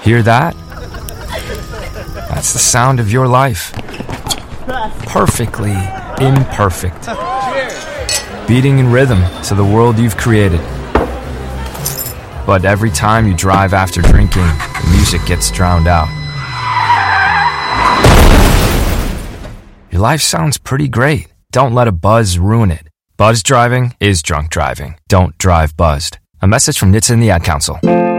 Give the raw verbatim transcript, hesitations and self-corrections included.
Hear that? That's the sound of your life. Perfectly imperfect. Beating in rhythm to the world you've created. But every time you drive after drinking, the music gets drowned out. Your life sounds pretty great. Don't let a buzz ruin it. Buzz driving is drunk driving. Don't drive buzzed. A message from N H T S A and the Ad Council.